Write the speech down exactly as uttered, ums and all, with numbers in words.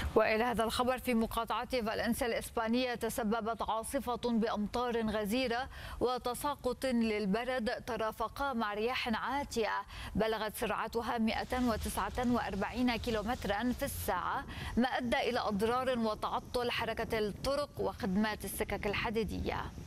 وإلى هذا الخبر، في مقاطعة فالنسيا الإسبانية تسببت عاصفة بأمطار غزيرة وتساقط للبرد ترافقا مع رياح عاتية بلغت سرعتها مئة وتسعة وأربعين كيلومترا في الساعة، ما أدى إلى أضرار وتعطل حركة الطرق وخدمات السكك الحديدية.